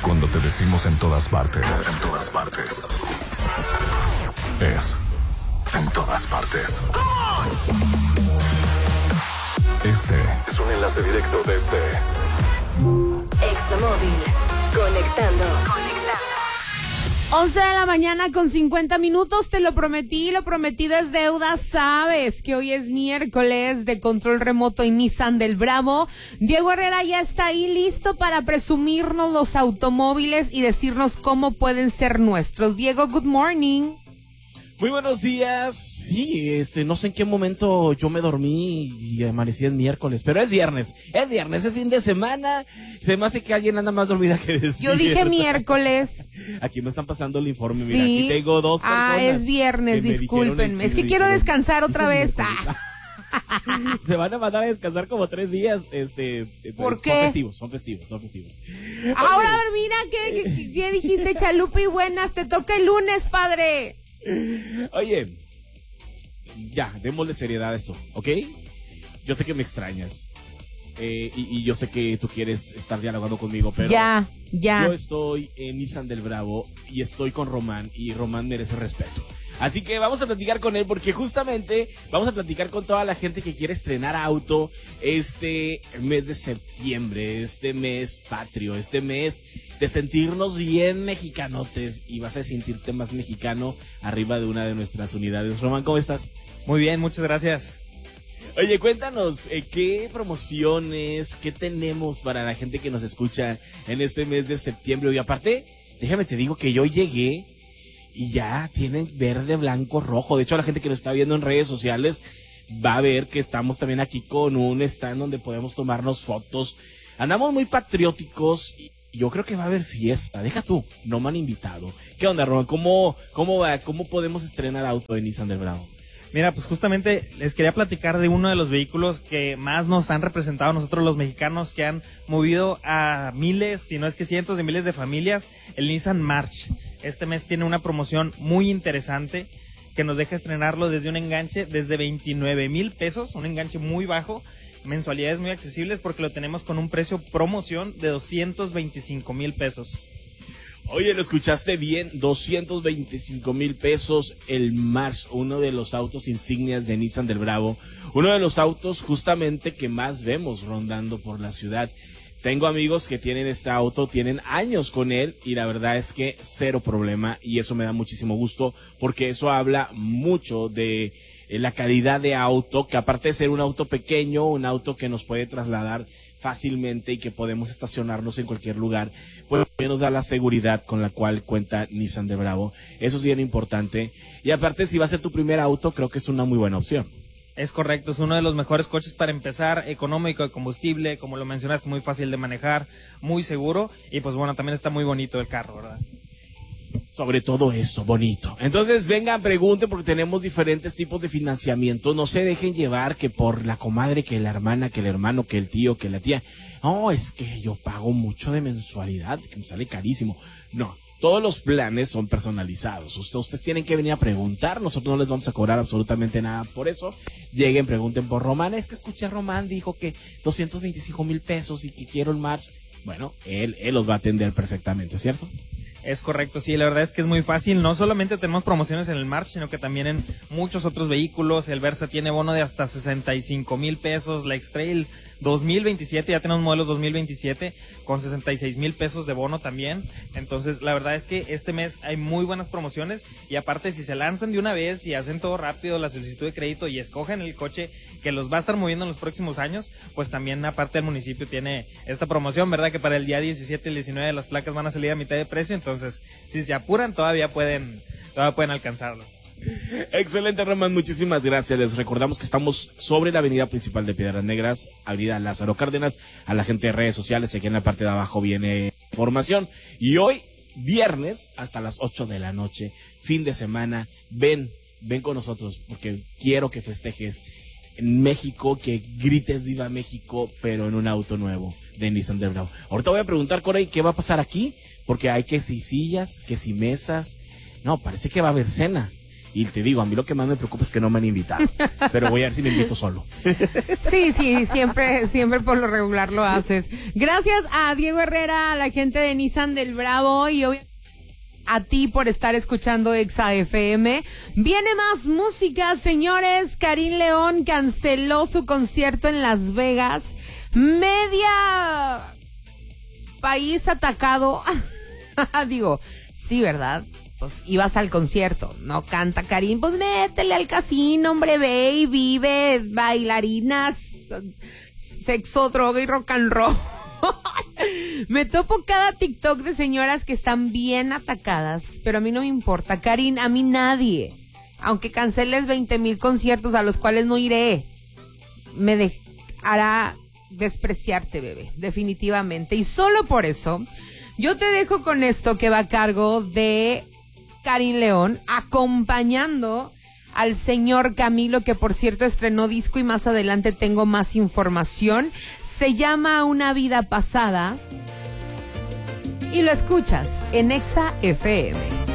Cuando te decimos en todas partes, es en todas partes. Ese es un enlace directo desde Examóvil. Conectando. 11 de la mañana con 50 minutos, te lo prometí, lo prometido es deuda. Sabes que hoy es miércoles de control remoto y Nissan del Bravo. Diego Herrera ya está ahí listo para presumirnos los automóviles y decirnos cómo pueden ser nuestros. Diego, good morning. Muy buenos días. Sí, no sé en qué momento yo me dormí y amanecí en miércoles, pero es viernes, es fin de semana. Se me hace que alguien anda más dormida que despierta. Yo dije miércoles. Aquí me están pasando el informe, mira, Sí. Aquí tengo dos personas. Es viernes, discúlpenme. Es que quiero descansar otra vez. Se van a mandar a descansar como 3 días. ¿Por qué? Son festivos. Ahora, a ver, mira, ¿qué dijiste, Chalupa y buenas? Te toca el lunes, padre. Oye, ya, démosle seriedad a esto, ¿ok? Yo sé que me extrañas y yo sé que tú quieres estar dialogando conmigo, pero ya. Yo estoy en Nissan del Bravo y estoy con Román y Román merece respeto. Así que vamos a platicar con él porque justamente vamos a platicar con toda la gente que quiere estrenar auto este mes de septiembre, este mes patrio, este mes de sentirnos bien mexicanotes y vas a sentirte más mexicano arriba de una de nuestras unidades. Román, ¿cómo estás? Muy bien, muchas gracias. Oye, cuéntanos, ¿qué promociones, qué tenemos para la gente que nos escucha en este mes de septiembre? Y aparte, déjame te digo que yo llegué y ya tienen verde, blanco, rojo. De hecho, la gente que nos está viendo en redes sociales va a ver que estamos también aquí con un stand donde podemos tomarnos fotos. Andamos muy patrióticos y yo creo que va a haber fiesta. Deja tú, no me han invitado. ¿Qué onda, Ron? ¿Cómo va? ¿Cómo podemos estrenar auto en Nissan del Bravo? Mira, pues justamente les quería platicar de uno de los vehículos que más nos han representado a nosotros los mexicanos, que han movido a miles, si no es que cientos de miles de familias, el Nissan March. Este mes tiene una promoción muy interesante que nos deja estrenarlo desde un enganche desde 29,000 pesos, un enganche muy bajo, mensualidades muy accesibles porque lo tenemos con un precio promoción de 225,000 pesos. Oye, lo escuchaste bien, 225,000 pesos el March, uno de los autos insignias de Nissan del Bravo, uno de los autos justamente que más vemos rondando por la ciudad. Tengo amigos que tienen este auto, tienen años con él y la verdad es que cero problema y eso me da muchísimo gusto porque eso habla mucho de la calidad de auto, que aparte de ser un auto pequeño, un auto que nos puede trasladar fácilmente y que podemos estacionarnos en cualquier lugar, pues nos da la seguridad con la cual cuenta Nissan del Bravo. Eso es bien importante y aparte si va a ser tu primer auto, creo que es una muy buena opción. Es correcto, es uno de los mejores coches para empezar, económico de combustible, como lo mencionaste, muy fácil de manejar, muy seguro y pues bueno, también está muy bonito el carro, ¿verdad? Sobre todo eso, bonito. Entonces vengan, pregunten porque tenemos diferentes tipos de financiamiento. No se dejen llevar que por la comadre, que la hermana, que el hermano, que el tío, que la tía. No, es que yo pago mucho de mensualidad, que me sale carísimo. No. Todos los planes son personalizados. Ustedes tienen que venir a preguntar. Nosotros no les vamos a cobrar absolutamente nada por eso. Lleguen, pregunten por Román. Es que escuché a Román, dijo que 225,000 pesos y que quiero el March. Bueno, él los va a atender perfectamente, ¿cierto? Es correcto, sí, la verdad es que es muy fácil. No solamente tenemos promociones en el March, sino que también en muchos otros vehículos. El Versa tiene bono de hasta 65,000 pesos. La X-Trail 2027, ya tenemos modelos 2027 con 66,000 pesos de bono también. Entonces, la verdad es que este mes hay muy buenas promociones y aparte si se lanzan de una vez y hacen todo rápido, la solicitud de crédito y escogen el coche que los va a estar moviendo en los próximos años, pues también aparte el municipio tiene esta promoción, ¿verdad? Que para el día 17 y el 19 las placas van a salir a mitad de precio, entonces si se apuran todavía pueden alcanzarlo. Excelente, Román, muchísimas gracias. Les recordamos que estamos sobre la avenida principal de Piedras Negras, avenida Lázaro Cárdenas. A la gente de redes sociales, aquí en la parte de abajo viene información. Y hoy, viernes, hasta las 8 de la noche, fin de semana, ven con nosotros, porque quiero que festejes en México, que grites viva México, pero en un auto nuevo de Nissan del Bravo. Ahorita voy a preguntar, Corey, ¿qué va a pasar aquí? Porque hay que si sillas, que si mesas. No, parece que va a haber cena. Y te digo, a mí lo que más me preocupa es que no me han invitado. Pero voy a ver si me invito solo. Sí, siempre por lo regular lo haces. Gracias a Diego Herrera, a la gente de Nissan del Bravo y obviamente a ti por estar escuchando Exa FM. Viene más música, señores. Karin León canceló su concierto en Las Vegas. Media país atacado. Digo, sí, ¿verdad? Pues ibas al concierto, no canta Karin, pues métele al casino, hombre, ve y vive, bailarinas, sexo, droga y rock and roll. Me topo cada TikTok de señoras que están bien atacadas, pero a mí no me importa, Karin, a mí nadie, aunque canceles 20,000 conciertos a los cuales no iré, me hará despreciarte, bebé, definitivamente, y solo por eso, yo te dejo con esto que va a cargo de Karin León, acompañando al señor Camilo, que por cierto estrenó disco y más adelante tengo más información. Se llama Una Vida Pasada y lo escuchas en Exa FM.